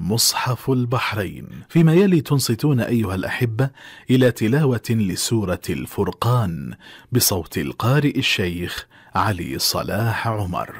مصحف البحرين. فيما يلي تنصتون أيها الأحبة إلى تلاوة لسورة الفرقان بصوت القارئ الشيخ علي صلاح عمر.